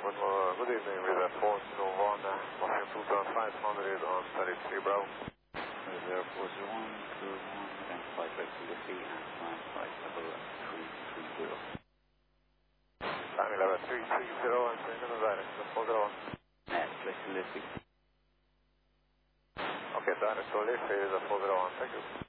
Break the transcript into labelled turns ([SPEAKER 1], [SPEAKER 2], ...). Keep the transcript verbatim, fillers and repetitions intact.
[SPEAKER 1] uh, good evening with a four zero one, uh, Machine two thousand five hundred on thirty-three Bravo.
[SPEAKER 2] zero four zero one, two one, and flight right to the sea and climb flight level three three zero.
[SPEAKER 1] Time eleven three three zero and change in the direction four zero one.
[SPEAKER 2] Net, flexibility.
[SPEAKER 1] Okay, direct to lift is a four zero one, thank you.